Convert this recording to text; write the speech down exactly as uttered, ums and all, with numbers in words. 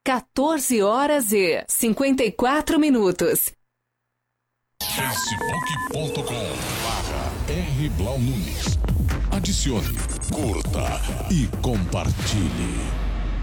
quatorze horas e cinquenta e quatro minutos. facebook ponto com barra R Blau Nunes. Adicione, curta e compartilhe.